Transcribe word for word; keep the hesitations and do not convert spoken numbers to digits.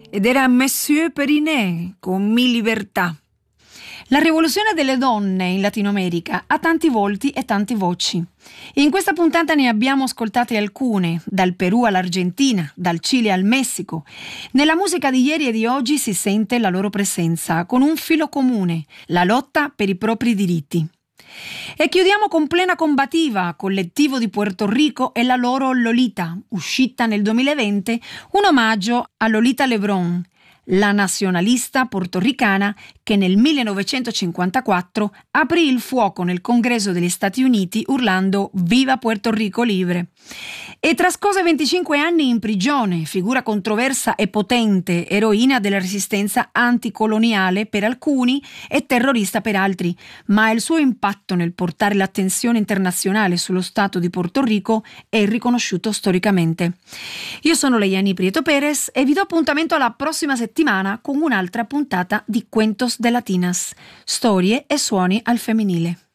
ed era Monsieur Periné con Mi Libertà. La rivoluzione delle donne in Latino America ha tanti volti e tante voci. In questa puntata ne abbiamo ascoltate alcune, dal Perù all'Argentina, dal Cile al Messico. Nella musica di ieri e di oggi si sente la loro presenza, con un filo comune, la lotta per i propri diritti. E chiudiamo con Plena Combativa, collettivo di Puerto Rico, e la loro Lolita, uscita nel duemilaventi, un omaggio a Lolita Lebrón, la nazionalista portoricana che nel millenovecentocinquantaquattro aprì il fuoco nel Congresso degli Stati Uniti urlando «Viva Puerto Rico libre!». E trascorse venticinque anni in prigione, figura controversa e potente, eroina della resistenza anticoloniale per alcuni e terrorista per altri, ma il suo impatto nel portare l'attenzione internazionale sullo Stato di Porto Rico è riconosciuto storicamente. Io sono Leiani Prieto Perez e vi do appuntamento alla prossima settimana con un'altra puntata di Cuentos de Latinas, storie e suoni al femminile.